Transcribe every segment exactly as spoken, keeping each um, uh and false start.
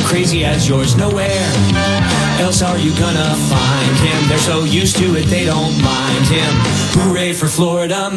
crazy as yours. Nowhere else are you gonna find him. They're so used to it, they don't mind him. Hooray for Florida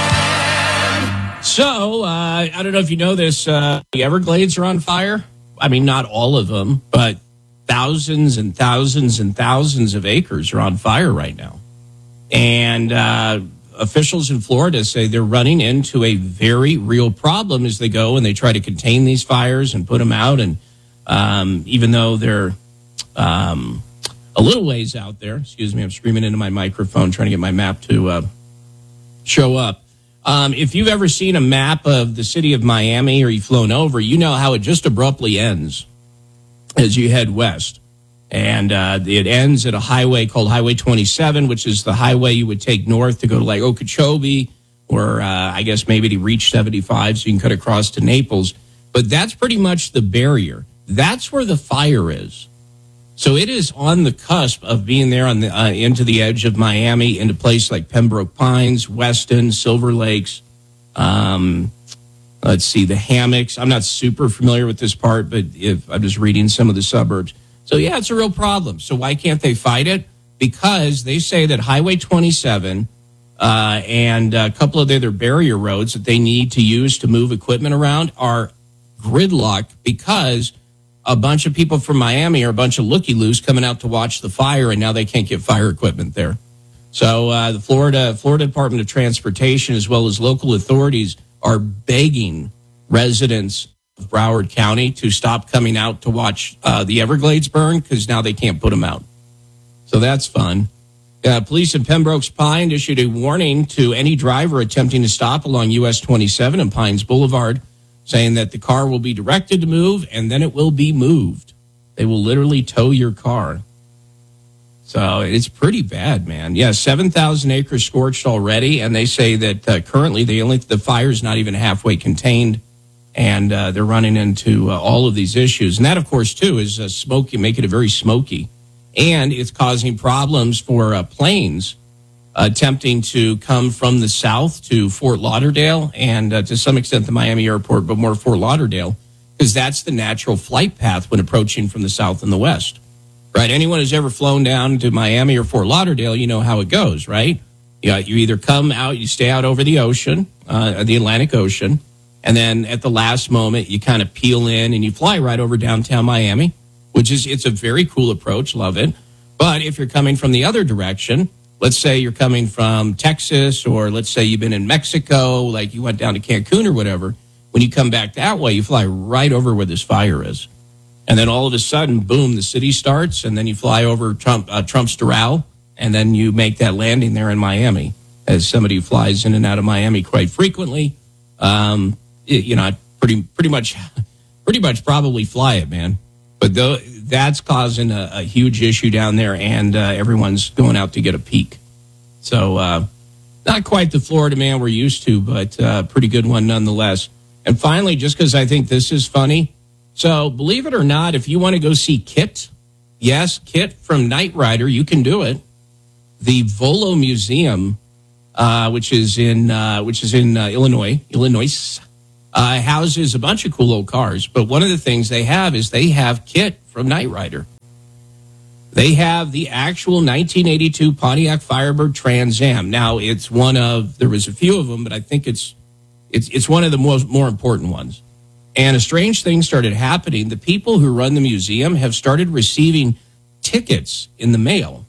man. So, uh, I don't know if you know this, uh, the Everglades are on fire. I mean, not all of them, but thousands and thousands and thousands of acres are on fire right now. And uh, officials in Florida say they're running into a very real problem as they go and they try to contain these fires and put them out. And um, even though they're um, a little ways out there, excuse me, I'm screaming into my microphone trying to get my map to uh, show up. Um, if you've ever seen a map of the city of Miami or you've flown over, you know how it just abruptly ends as you head west. And uh, it ends at a highway called Highway twenty-seven, which is the highway you would take north to go to like Okeechobee or uh, I guess maybe to reach seventy-five so you can cut across to Naples. But that's pretty much the barrier. That's where the fire is. So it is on the cusp of being there on the uh, into the edge of Miami, into places like Pembroke Pines, Weston, Silver Lakes. Um, let's see, the Hammocks. I'm not super familiar with this part, but if I'm just reading some of the suburbs. So, yeah, it's a real problem. So why can't they fight it? Because they say that Highway twenty-seven uh, and a couple of the other barrier roads that they need to use to move equipment around are gridlocked because a bunch of people from Miami are a bunch of looky-loos coming out to watch the fire, and now they can't get fire equipment there. So uh, the Florida Florida Department of Transportation, as well as local authorities, are begging residents of Broward County to stop coming out to watch uh, the Everglades burn because now they can't put them out. So that's fun. Uh, police in Pembroke's Pine issued a warning to any driver attempting to stop along U S twenty-seven and Pines Boulevard, saying that the car will be directed to move and then it will be moved. They will literally tow your car. So it's pretty bad, man. Yeah, seven thousand acres scorched already, and they say that uh, currently they only the fire's not even halfway contained, and uh, they're running into uh, all of these issues. And that, of course, too, is uh, smoky, making it very smoky. And it's causing problems for uh, planes attempting to come from the south to Fort Lauderdale and uh, to some extent the Miami airport, but more Fort Lauderdale, because that's the natural flight path when approaching from the south and the west. Right? Anyone who's ever flown down to Miami or Fort Lauderdale, you know how it goes, right? You, you either come out, you stay out over the ocean, uh, the Atlantic Ocean, and then at the last moment, you kind of peel in and you fly right over downtown Miami, which is, it's a very cool approach. Love it. But if you're coming from the other direction, let's say you're coming from Texas, or let's say you've been in Mexico, like you went down to Cancun or whatever, when you come back that way, you fly right over where this fire is. And then all of a sudden, boom, the city starts, and then you fly over Trump, uh, Trump's Doral, and then you make that landing there in Miami. As somebody who flies in and out of Miami quite frequently, um, it, you know, I pretty pretty much, pretty much probably fly it, man. But though, that's causing a, a huge issue down there, and uh, everyone's going out to get a peek. So uh, not quite the Florida man we're used to, but a uh, pretty good one nonetheless. And finally, just because I think this is funny, so believe it or not, if you want to go see Kit, yes, Kit from Knight Rider, you can do it. The Volo Museum, uh, which is in uh, which is in uh, Illinois, Illinois, uh, houses a bunch of cool old cars. But one of the things they have is they have Kit from Knight Rider. They have the actual nineteen eighty-two Pontiac Firebird Trans Am. Now, it's one of, there was a few of them, but I think it's it's it's one of the most more important ones. And a strange thing started happening. The people who run the museum have started receiving tickets in the mail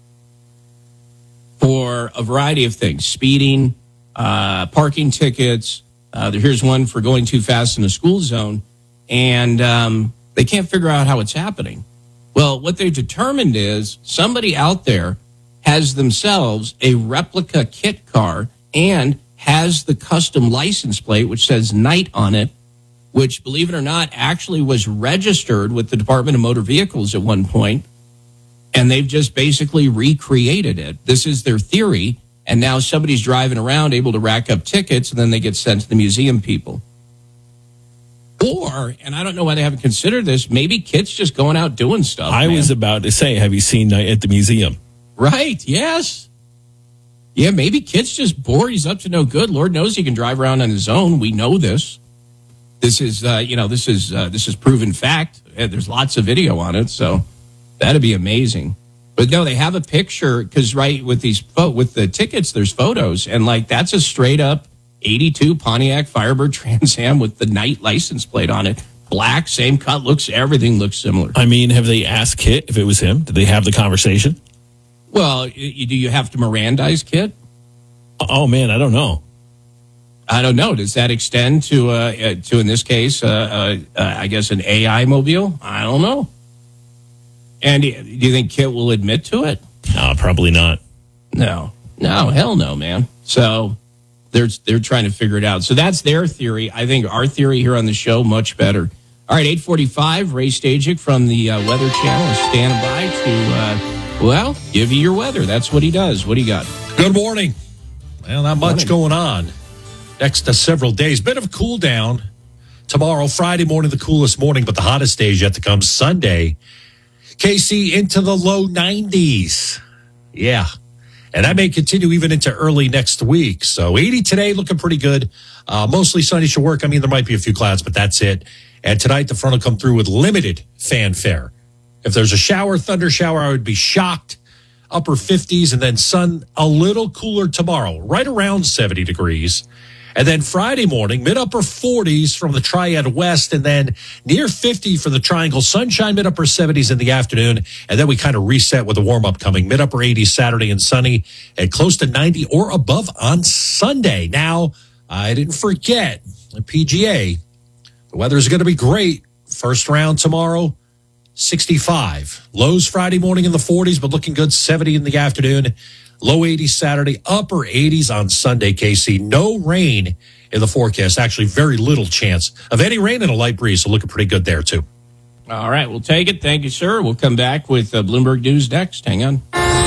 for a variety of things: speeding, uh, parking tickets. Uh, here's one for going too fast in a school zone. And um, they can't figure out how it's happening. Well, what they've determined is somebody out there has themselves a replica Kit car and has the custom license plate, which says Knight on it, which, believe it or not, actually was registered with the Department of Motor Vehicles at one point, and they've just basically recreated it. This is their theory, and now somebody's driving around able to rack up tickets, and then they get sent to the museum people. Or, and I don't know why they haven't considered this, maybe Kit's just going out doing stuff. I man. was about to say, have you seen Knight at the museum? Right, yes. Yeah, maybe Kit's just bored. He's up to no good. Lord knows he can drive around on his own. We know this. This is, uh, you know, this is uh, this is proven fact. There's lots of video on it, so that'd be amazing. But no, they have a picture because right with these fo- with the tickets, there's photos, and like that's a straight up eighty-two Pontiac Firebird Trans Am with the Knight license plate on it, black, same cut, looks everything looks similar. I mean, have they asked Kit if it was him? Did they have the conversation? Well, you, do you have to Mirandize Kit? Oh man, I don't know. I don't know. Does that extend to, uh, uh, to in this case, uh, uh, uh, I guess, an A I mobile? I don't know. And do you think Kit will admit to it? No, probably not. No, no, hell no, man. So they're they're trying to figure it out. So that's their theory. I think our theory here on the show much better. All right, eight forty-five. Ray Stajic from the uh, Weather Channel is standing by to, uh, well, give you your weather. That's what he does. What do you got? Good morning. Well, not much Morning. going on. Next uh, several days, bit of a cool down. Tomorrow, Friday morning, the coolest morning, but the hottest day is yet to come. Sunday, K C into the low nineties. Yeah. And that may continue even into early next week. So eighty today, looking pretty good. Uh, mostly sunny should work. I mean, there might be a few clouds, but that's it. And tonight, the front will come through with limited fanfare. If there's a shower, thunder shower, I would be shocked. Upper fifties, and then sun a little cooler tomorrow, right around seventy degrees. And then Friday morning, mid-upper forties from the Triad West, and then near fifty for the Triangle. Sunshine, mid-upper seventies in the afternoon, and then we kind of reset with a warm-up coming. Mid-upper eighties Saturday and sunny, and close to ninety or above on Sunday. Now, I didn't forget, the P G A, the weather is going to be great. First round tomorrow, sixty-five. Lows Friday morning in the forties, but looking good, seventy in the afternoon. Low eighties Saturday, upper eighties on Sunday, K C. No rain in the forecast. Actually, very little chance of any rain and a light breeze, so looking pretty good there, too. All right, we'll take it. Thank you, sir. We'll come back with uh, Bloomberg News next. Hang on.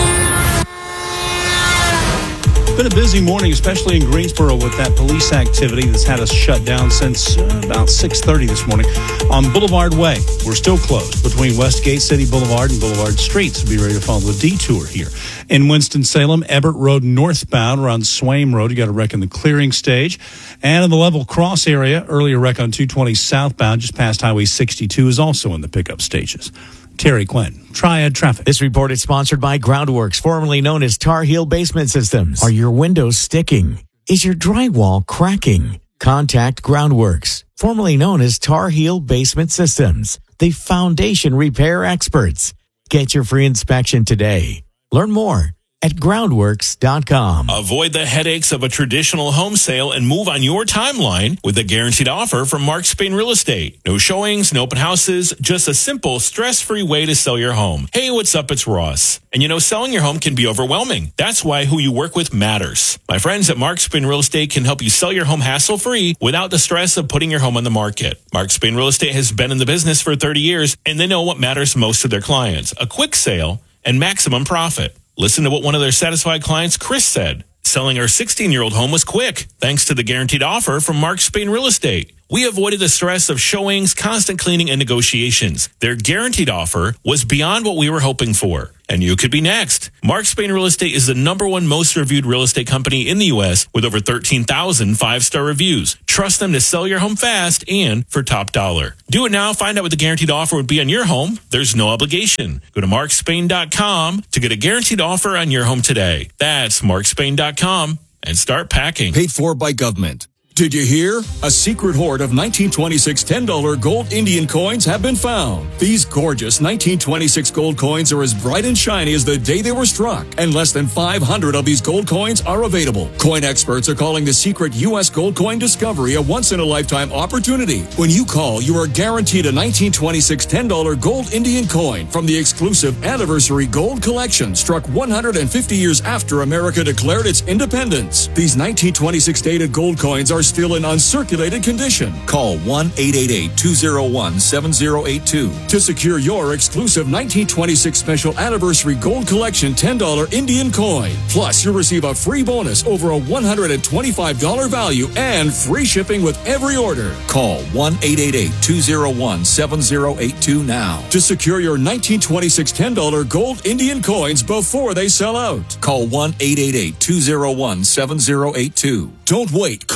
Been a busy morning, especially in Greensboro, with that police activity that's had us shut down since uh, about six thirty this morning on Boulevard Way. We're still closed between Westgate City Boulevard and Boulevard Streets. Be ready to follow the detour here. In Winston-Salem, Everett Road northbound around Swaim Road, you got a wreck in the clearing stage. And in the Level Cross area, earlier wreck on two twenty southbound just past Highway sixty-two is also in the pickup stages. Terry Quinn, Triad Traffic. This report is sponsored by Groundworks, formerly known as Tar Heel Basement Systems. Are your windows sticking? Is your drywall cracking? Contact Groundworks, formerly known as Tar Heel Basement Systems, the foundation repair experts. Get your free inspection today. Learn more at groundworks dot com. Avoid the headaches of a traditional home sale and move on your timeline with a guaranteed offer from Mark Spain Real Estate. No showings, no open houses, just a simple, stress-free way to sell your home. Hey, what's up? It's Ross. And you know, selling your home can be overwhelming. That's why who you work with matters. My friends at Mark Spain Real Estate can help you sell your home hassle-free without the stress of putting your home on the market. Mark Spain Real Estate has been in the business for thirty years, and they know what matters most to their clients: a quick sale and maximum profit. Listen to what one of their satisfied clients, Chris, said. Selling our sixteen-year-old home was quick, thanks to the guaranteed offer from Mark Spain Real Estate. We avoided the stress of showings, constant cleaning, and negotiations. Their guaranteed offer was beyond what we were hoping for. And you could be next. Mark Spain Real Estate is the number one most reviewed real estate company in the U S with over thirteen thousand five-star reviews. Trust them to sell your home fast and for top dollar. Do it now. Find out what the guaranteed offer would be on your home. There's no obligation. Go to mark spain dot com to get a guaranteed offer on your home today. That's mark spain dot com and start packing. Paid for by government. Did you hear? A secret hoard of nineteen twenty-six ten dollar gold Indian coins have been found. These gorgeous nineteen twenty-six gold coins are as bright and shiny as the day they were struck, and less than five hundred of these gold coins are available. Coin experts are calling the secret U S gold coin discovery a once-in-a-lifetime opportunity. When you call, you are guaranteed a nineteen twenty-six ten dollar gold Indian coin from the exclusive Anniversary Gold Collection, struck one hundred fifty years after America declared its independence. These nineteen twenty-six dated gold coins are still in uncirculated condition. Call one eight eight eight, two oh one, seven oh eight two to secure your exclusive nineteen twenty-six Special Anniversary Gold Collection ten dollar Indian coin. Plus, you'll receive a free bonus over a one hundred twenty-five dollars value and free shipping with every order. Call one eight eight eight, two oh one, seven oh eight two now to secure your nineteen twenty-six ten dollar gold Indian coins before they sell out. Call one eight eight eight, two oh one, seven oh eight two. Don't wait. Call now.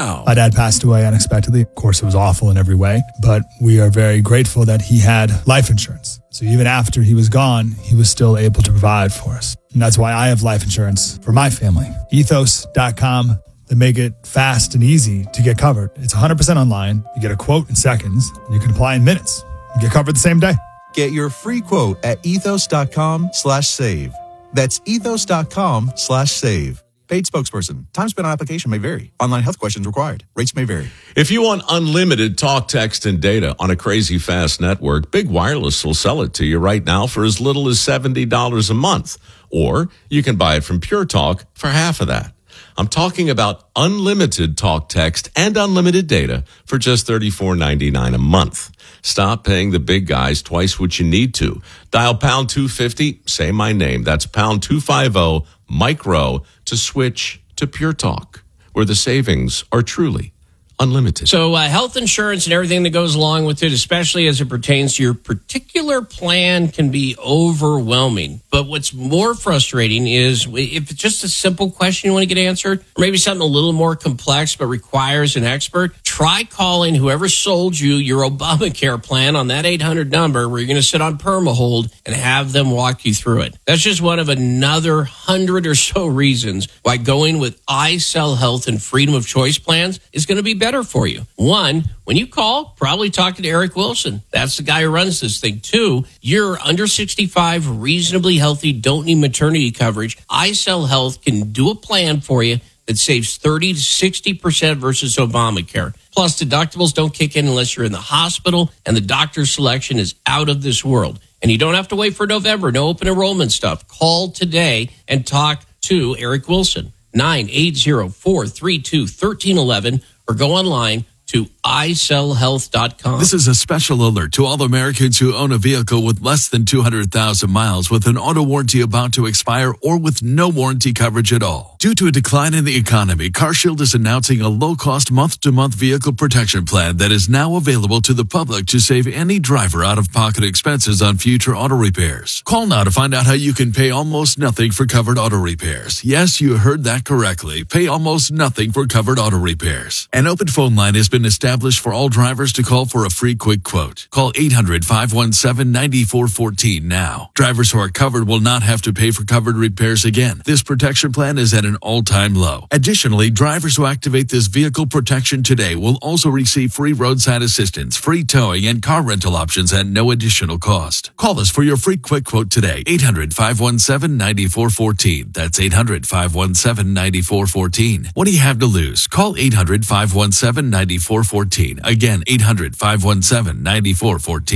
now. My dad passed away unexpectedly. Of course, it was awful in every way, but we are very grateful that he had life insurance. So even after he was gone, he was still able to provide for us. And that's why I have life insurance for my family. ethos dot com. They make it fast and easy to get covered. It's one hundred percent online. You get a quote in seconds. And you can apply in minutes. You get covered the same day. Get your free quote at ethos dot com slash save. That's ethos dot com slash save. Paid spokesperson. Time spent on application may vary. Online health questions required. Rates may vary. If you want unlimited talk, text, and data on a crazy fast network, Big Wireless will sell it to you right now for as little as seventy dollars a month. Or you can buy it from Pure Talk for half of that. I'm talking about unlimited talk, text, and unlimited data for just thirty-four ninety-nine a month. Stop paying the big guys twice what you need to. Dial pound two fifty, say my name. That's pound two fifty, micro, to switch to Pure Talk, where the savings are truly unlimited. So uh, health insurance and everything that goes along with it, especially as it pertains to your particular plan, can be overwhelming. But what's more frustrating is if it's just a simple question you want to get answered, or maybe something a little more complex but requires an expert, try calling whoever sold you your Obamacare plan on that eight hundred number where you're going to sit on perma-hold and have them walk you through it. That's just one of another hundred or so reasons why going with I Sell Health and Freedom of Choice plans is going to be better better for you. One, when you call, probably talk to Eric Wilson. That's the guy who runs this thing. Two, you're under sixty-five, reasonably healthy, don't need maternity coverage. I Sell Health can do a plan for you that saves thirty to sixty percent versus Obamacare. Plus, deductibles don't kick in unless you're in the hospital, and the doctor selection is out of this world. And you don't have to wait for November, no open enrollment stuff. Call today and talk to Eric Wilson, nine eight zero, four three two, one three one one, or go online to i sell health dot com. This is a special alert to all Americans who own a vehicle with less than two hundred thousand miles with an auto warranty about to expire or with no warranty coverage at all. Due to a decline in the economy, CarShield is announcing a low-cost month-to-month vehicle protection plan that is now available to the public to save any driver out-of-pocket expenses on future auto repairs. Call now to find out how you can pay almost nothing for covered auto repairs. Yes, you heard that correctly. Pay almost nothing for covered auto repairs. An open phone line has been established for all drivers to call for a free quick quote. Call eight hundred, five one seven, nine four one four now. Drivers who are covered will not have to pay for covered repairs again. This protection plan is at an all-time low. Additionally, drivers who activate this vehicle protection today will also receive free roadside assistance, free towing, and car rental options at no additional cost. Call us for your free quick quote today. eight hundred, five one seven, nine four one four. That's eight hundred, five one seven, nine four one four. What do you have to lose? Call eight hundred, five one seven, nine four one four. Again, eight hundred, five one seven, nine four one four.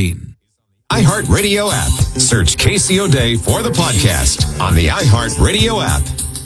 iHeartRadio app. Search Casey O'Day for the podcast on the iHeartRadio app.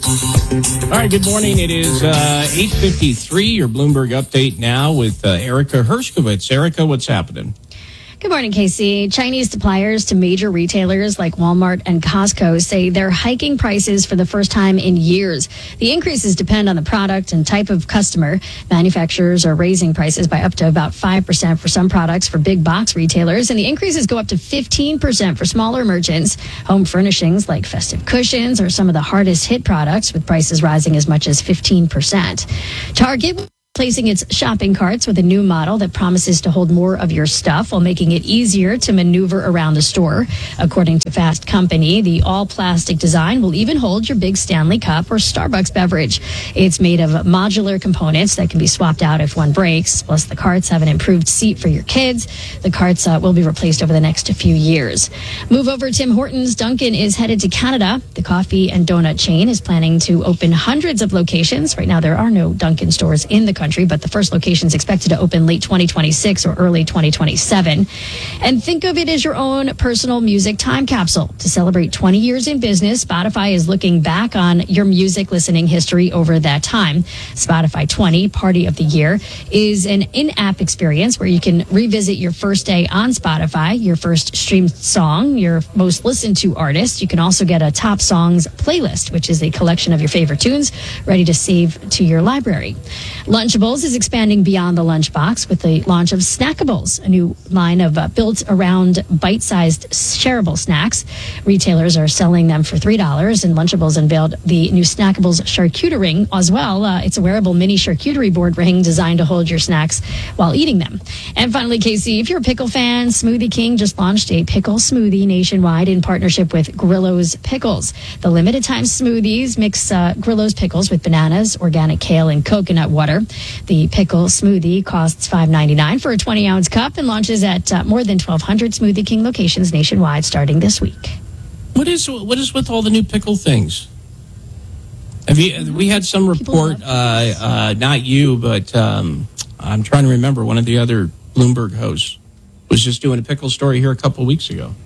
All right, good morning. It is uh, eight fifty-three, your Bloomberg update now with uh, Erica Hershkovitz. Erica, what's happening? Good morning, Casey. Chinese suppliers to major retailers like Walmart and Costco say they're hiking prices for the first time in years. The increases depend on the product and type of customer. Manufacturers are raising prices by up to about five percent for some products for big box retailers, and the increases go up to fifteen percent for smaller merchants. Home furnishings like festive cushions are some of the hardest hit products, with prices rising as much as fifteen percent. Target placing its shopping carts with a new model that promises to hold more of your stuff while making it easier to maneuver around the store. According to Fast Company, the all-plastic design will even hold your big Stanley Cup or Starbucks beverage. It's made of modular components that can be swapped out if one breaks. Plus, the carts have an improved seat for your kids. The carts uh, will be replaced over the next few years. Move over Tim Hortons. Dunkin' is headed to Canada. The coffee and donut chain is planning to open hundreds of locations. Right now, there are no Dunkin' stores in the country. Country, but the first location is expected to open late twenty twenty-six or early twenty twenty-seven. And think of it as your own personal music time capsule. To celebrate twenty years in business, Spotify is looking back on your music listening history over that time. Spotify twenty Party of the Year is an in-app experience where you can revisit your first day on Spotify, your first streamed song, your most listened to artist. You can also get a top songs playlist, which is a collection of your favorite tunes ready to save to your library. Lunch Lunchables is expanding beyond the lunchbox with the launch of Snackables, a new line of uh, built around bite-sized shareable snacks. Retailers are selling them for three dollars, and Lunchables unveiled the new Snackables charcuterie ring as well. Uh, it's a wearable mini charcuterie board ring designed to hold your snacks while eating them. And finally, Casey, if you're a pickle fan, Smoothie King just launched a pickle smoothie nationwide in partnership with Grillo's Pickles. The limited time smoothies mix uh, Grillo's pickles with bananas, organic kale, and coconut water. The pickle smoothie costs five ninety-nine for a twenty ounce cup and launches at uh, more than twelve hundred Smoothie King locations nationwide starting this week. What is what is with all the new pickle things? Have you? We had some report, uh, uh, not you, but um, I'm trying to remember. One of the other Bloomberg hosts was just doing a pickle story here a couple of weeks ago.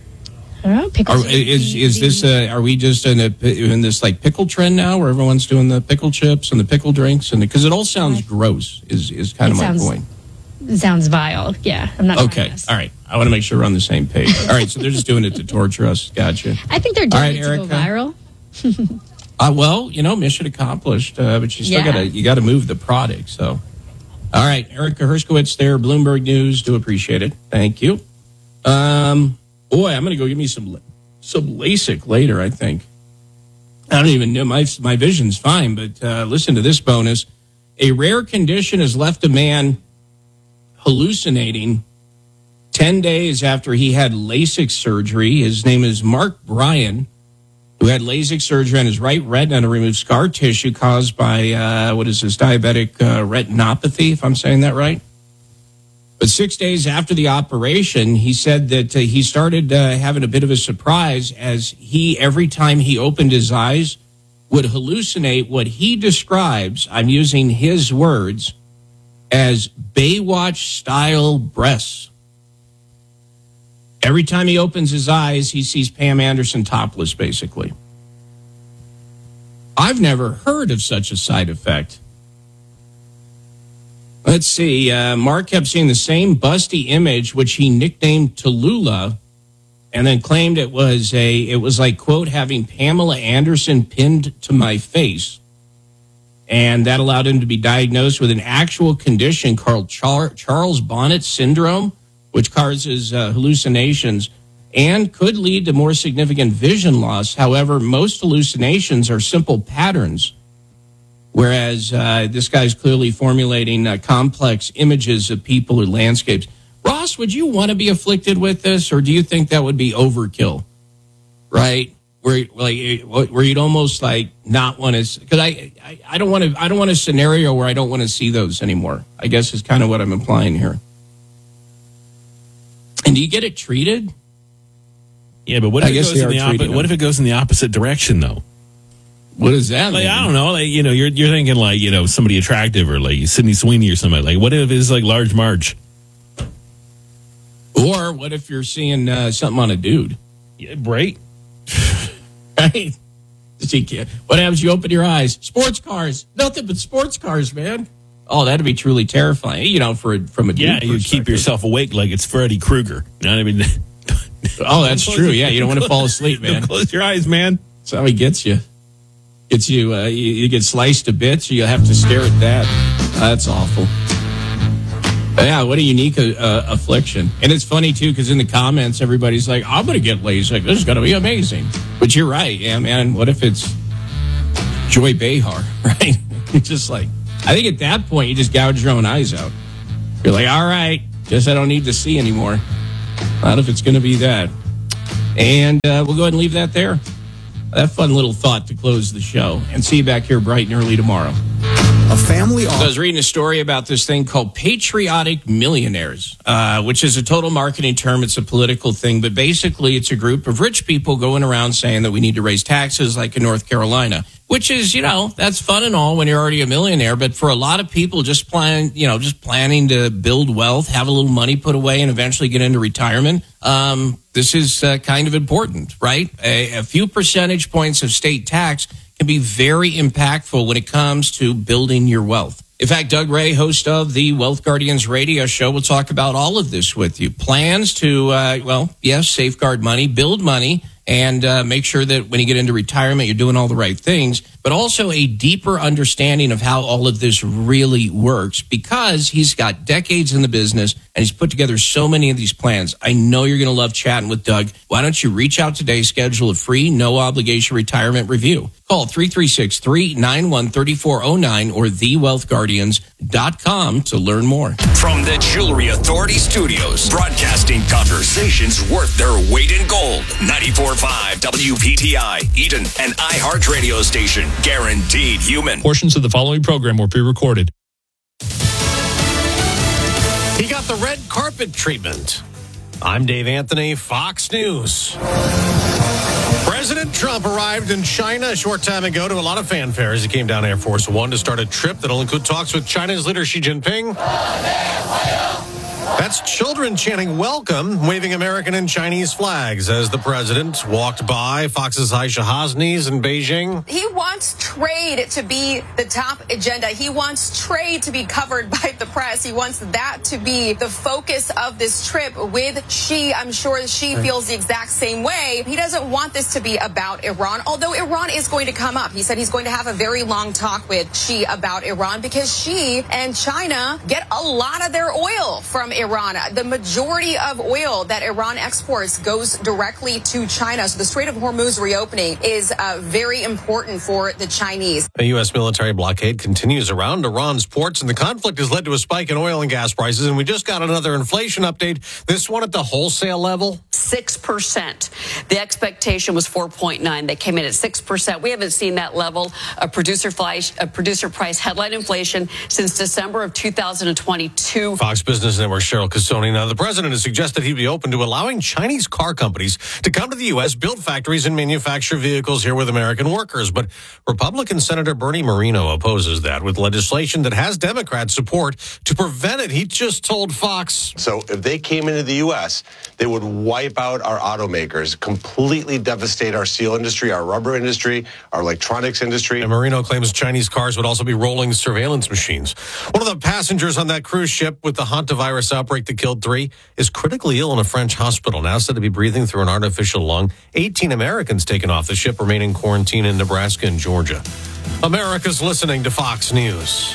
I don't know. Pickles are, is is this? Uh, are we just in a in this like pickle trend now, where everyone's doing the pickle chips and the pickle drinks, and because it all sounds gross, is is kind It of my sounds- point. It sounds vile. Yeah, I'm not. Okay, all right. I want to make sure we're on the same page. All right, so they're just doing it to torture us. Gotcha. I think they're All doing right, it to Erica. go viral. Uh, well, you know, mission accomplished, uh, but you still Yeah. gotta you gotta move the product. So, all right, Erica Herskowitz there, Bloomberg News. Do appreciate it. Thank you. Um, boy, I'm gonna go give me some some LASIK later. I think. I don't even know my my vision's fine, but uh, listen to this bonus. A rare condition has left a man hallucinating ten days after he had LASIK surgery. His name is Mark Bryan, who had LASIK surgery on his right retina to remove scar tissue caused by, uh, what is this, diabetic uh, retinopathy, if I'm saying that right. But six days after the operation, he said that uh, he started uh, having a bit of a surprise as he, every time he opened his eyes, would hallucinate what he describes, I'm using his words, as Baywatch-style breasts. Every time he opens his eyes, he sees Pam Anderson topless, basically. I've never heard of such a side effect. Let's see. Uh, Mark kept seeing the same busty image, which he nicknamed Tallulah, and then claimed it was a, it was like, quote, having Pamela Anderson pinned to my face. And that allowed him to be diagnosed with an actual condition called Char- Charles Bonnet syndrome, which causes uh, hallucinations and could lead to more significant vision loss. However, most hallucinations are simple patterns, whereas uh, this guy's clearly formulating uh, complex images of people or landscapes. Ross, would you want to be afflicted with this, or do you think that would be overkill? Right? Where like where you'd almost like not want to, because I, I I don't want to I don't want a scenario where I don't want to see those anymore. I guess is kind of what I'm implying here. And do you get it treated? Yeah, but what if, I it guess goes they in the are oppo- treating what if it goes in the opposite direction, though? What does that Like, mean? I don't know. Like, you know, you're you're thinking like, you know, somebody attractive or like Sydney Sweeney or somebody. Like, what if it's like Large Marge? Or what if you're seeing uh, something on a dude? Yeah, right. Right? See, kid, what happens? You open your eyes. Sports cars. Nothing but sports cars, man. Oh, that'd be truly terrifying. You know, for from a dude Yeah, you keep perspective. yourself awake like it's Freddy Krueger. You know what I mean? Oh, that's Close true. your- Yeah, you don't want to fall asleep, man. Don't close your eyes, man. That's how he gets you. Gets you, uh, you, you get sliced to bits, or you have to stare at that. That's awful. But yeah, what a unique uh, uh, affliction. And it's funny, too, because in the comments, everybody's like, I'm going to get LASIK. This is going to be amazing. But you're right. Yeah, man. What if it's Joy Behar, right? It's just like, I think at that point, you just gouge your own eyes out. You're like, all right, guess I don't need to see anymore. Not if it's going to be that. And uh, we'll go ahead and leave that there. That fun little thought to close the show. And see you back here bright and early tomorrow. A family. So I was reading a story about this thing called patriotic millionaires, uh, which is a total marketing term. It's a political thing, but basically it's a group of rich people going around saying that we need to raise taxes like in North Carolina, which is, you know, that's fun and all when you're already a millionaire. But for a lot of people just plan, you know, just planning to build wealth, have a little money put away and eventually get into retirement. Um, this is uh, kind of important, right? A, a few percentage points of state tax can be very impactful when it comes to building your wealth. In fact, Doug Ray, host of the Wealth Guardians radio show, will talk about all of this with you. Plans to, uh, well, yes, safeguard money, build money, and uh, make sure that when you get into retirement, you're doing all the right things, but also a deeper understanding of how all of this really works, because he's got decades in the business and he's put together so many of these plans. I know you're going to love chatting with Doug. Why don't you reach out today, schedule a free, no obligation retirement review. Call three three six, three nine one, three four zero nine or the wealth guardians dot com to learn more. From the Jewelry Authority Studios, broadcasting conversations worth their weight in gold. ninety-four point five W P T I, Eden, an iHeart radio station. Guaranteed human. Portions of the following program were pre-recorded. He got the red carpet treatment. I'm Dave Anthony, Fox News. President Trump arrived in China a short time ago to a lot of fanfare as he came down Air Force One to start a trip that'll include talks with China's leader Xi Jinping. That's children chanting welcome, waving American and Chinese flags as the president walked by Fox's Aisha Hasni's in Beijing. He wants trade to be the top agenda. He wants trade to be covered by the press. He wants that to be the focus of this trip with Xi. I'm sure Xi feels the exact same way. He doesn't want this to be about Iran, although Iran is going to come up. He said he's going to have a very long talk with Xi about Iran because Xi and China get a lot of their oil from Iran. Iran. The majority of oil that Iran exports goes directly to China. So the Strait of Hormuz reopening is uh, very important for the Chinese. A U S military blockade continues around Iran's ports, and the conflict has led to a spike in oil and gas prices. And we just got another inflation update, this one at the wholesale level. six percent. The expectation was four point nine. They came in at six percent. We haven't seen that level of producer, flash, uh, producer price headline inflation since December of two thousand twenty-two. Fox Business Network Cheryl Casoni. Now, the president has suggested he'd be open to allowing Chinese car companies to come to the U S, build factories, and manufacture vehicles here with American workers. But Republican Senator Bernie Moreno opposes that with legislation that has Democrat support to prevent it. He just told Fox. So if they came into the U S, they would wipe out our automakers, completely devastate our steel industry, our rubber industry, our electronics industry. And Moreno claims Chinese cars would also be rolling surveillance machines. One of the passengers on that cruise ship with the hantavirus outbreak that killed three is critically ill in a French hospital, now said to be breathing through an artificial lung. eighteen Americans taken off the ship remain in quarantine in Nebraska and Georgia. America's listening to Fox News.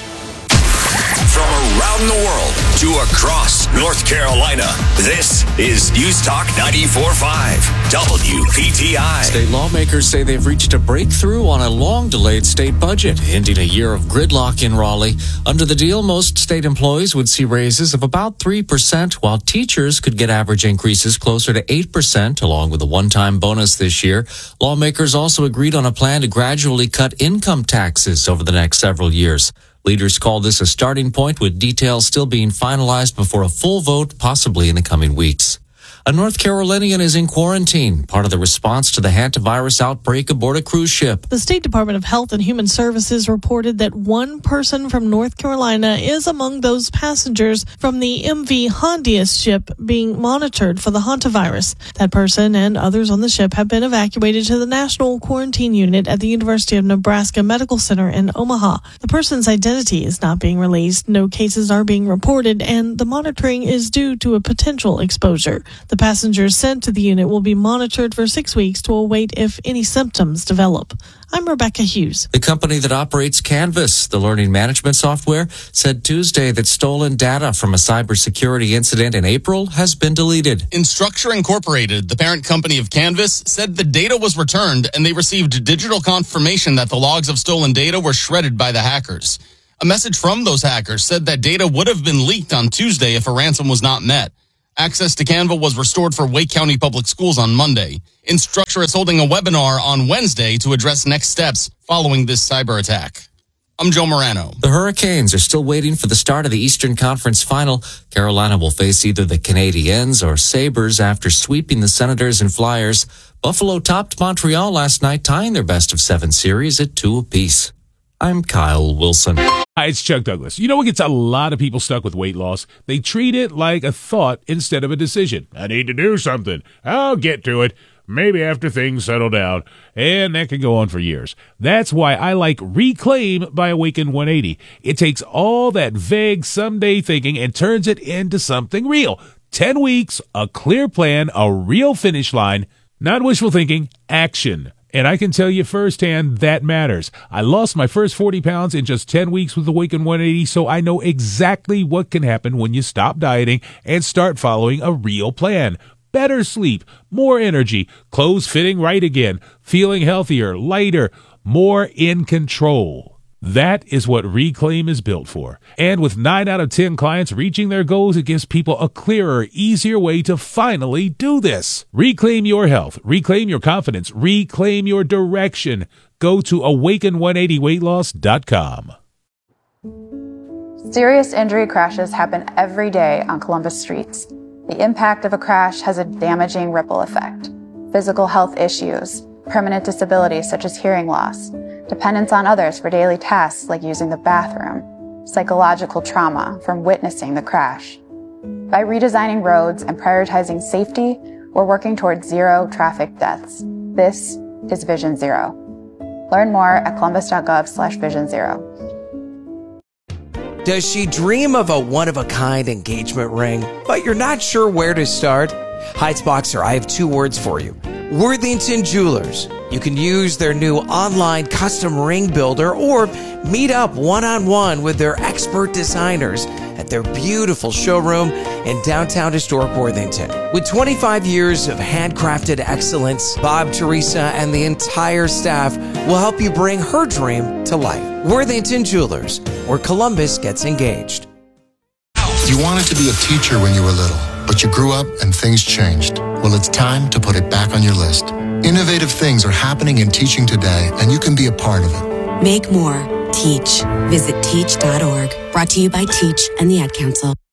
From around the world to across North Carolina, this is News Talk ninety-four point five W P T I. State lawmakers say they've reached a breakthrough on a long-delayed state budget, ending a year of gridlock in Raleigh. Under the deal, most state employees would see raises of about three percent, while teachers could get average increases closer to eight percent, along with a one-time bonus this year. Lawmakers also agreed on a plan to gradually cut income taxes over the next several years. Leaders call this a starting point, with details still being finalized before a full vote, possibly in the coming weeks. A North Carolinian is in quarantine, part of the response to the hantavirus outbreak aboard a cruise ship. The State Department of Health and Human Services reported that one person from North Carolina is among those passengers from the M V Hondius ship being monitored for the hantavirus. That person and others on the ship have been evacuated to the National Quarantine Unit at the University of Nebraska Medical Center in Omaha. The person's identity is not being released, no cases are being reported, and the monitoring is due to a potential exposure. The passengers sent to the unit will be monitored for six weeks to await if any symptoms develop. I'm Rebecca Hughes. The company that operates Canvas, the learning management software, said Tuesday that stolen data from a cybersecurity incident in April has been deleted. Instructure Incorporated, the parent company of Canvas, said the data was returned and they received digital confirmation that the logs of stolen data were shredded by the hackers. A message from those hackers said that data would have been leaked on Tuesday if a ransom was not met. Access to Canva was restored for Wake County Public Schools on Monday. Instructure is holding a webinar on Wednesday to address next steps following this cyber attack. I'm Joe Morano. The Hurricanes are still waiting for the start of the Eastern Conference Final. Carolina will face either the Canadiens or Sabres after sweeping the Senators and Flyers. Buffalo topped Montreal last night, tying their best of seven series at two apiece. I'm Kyle Wilson. Hi, it's Chuck Douglas. You know what gets a lot of people stuck with weight loss? They treat it like a thought instead of a decision. I need to do something. I'll get to it. Maybe after things settle down. And that can go on for years. That's why I like Reclaim by Awaken one eighty. It takes all that vague someday thinking and turns it into something real. Ten weeks, a clear plan, a real finish line. Not wishful thinking, action. And I can tell you firsthand that matters. I lost my first forty pounds in just ten weeks with Awaken one eighty, so I know exactly what can happen when you stop dieting and start following a real plan. Better sleep, more energy, clothes fitting right again, feeling healthier, lighter, more in control. That is what Reclaim is built for. And with nine out of ten clients reaching their goals, it gives people a clearer, easier way to finally do this. Reclaim your health. Reclaim your confidence. Reclaim your direction. Go to awaken one eighty weight loss dot com. Serious injury crashes happen every day on Columbus streets. The impact of a crash has a damaging ripple effect. Physical health issues, permanent disabilities such as hearing loss, dependence on others for daily tasks like using the bathroom, psychological trauma from witnessing the crash. By redesigning roads and prioritizing safety, we're working towards zero traffic deaths. This is Vision Zero. Learn more at columbus.gov slash vision zero. Does she dream of a one-of-a-kind engagement ring, but you're not sure where to start? Heights Boxer, I have two words for you. Worthington Jewelers. You can use their new online custom ring builder or meet up one-on-one with their expert designers at their beautiful showroom in downtown historic Worthington. With twenty-five years of handcrafted excellence, Bob, Teresa, and the entire staff will help you bring her dream to life. Worthington Jewelers, where Columbus gets engaged. You wanted to be a teacher when you were little, but you grew up and things changed. Well, it's time to put it back on your list. Innovative things are happening in teaching today, and you can be a part of it. Make more. Teach. Visit teach dot org. Brought to you by Teach and the Ad Council.